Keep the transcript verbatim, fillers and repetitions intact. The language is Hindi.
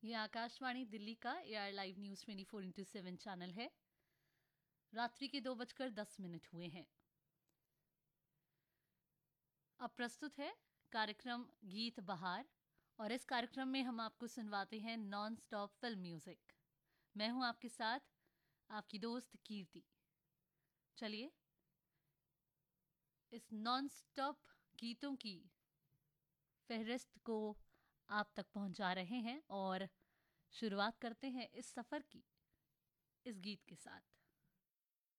ये आकाशवाणी दिल्ली का AR live news twenty four into seven channel है। रात्रि के दो बजकर दस मिनट हुए हैं। अब प्रस्तुत है कार्यक्रम गीत बहार और इस कार्यक्रम में हम आपको सुनवाते हैं नॉन स्टॉप फिल्म म्यूजिक। मैं हूं आपके साथ आपकी दोस्त कीर्ति। चलिए इस नॉन स्टॉप गीतों की फहरिस्त को आप तक पहुंचा रहे हैं और शुरुआत करते हैं इस सफ़र की इस गीत के साथ।